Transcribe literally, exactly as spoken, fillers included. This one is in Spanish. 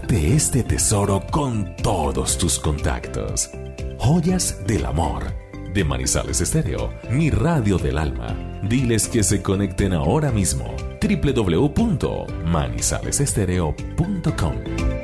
comparte este tesoro con todos tus contactos. Joyas del Amor, de Manizales Estéreo, mi radio del alma. Diles que se conecten ahora mismo. doble u doble u doble u punto manizales estéreo punto com